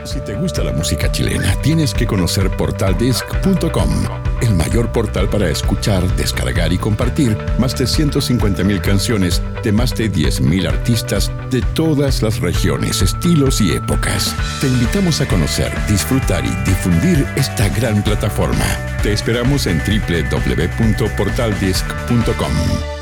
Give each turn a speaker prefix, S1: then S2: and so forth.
S1: Si te gusta la música chilena, tienes que conocer portaldisc.com, el mayor portal para escuchar, descargar y compartir más de 150,000 canciones de más de 10,000 artistas de todas las regiones, estilos y épocas. Te invitamos a conocer, disfrutar y difundir esta gran plataforma. Te esperamos en www.portaldisc.com.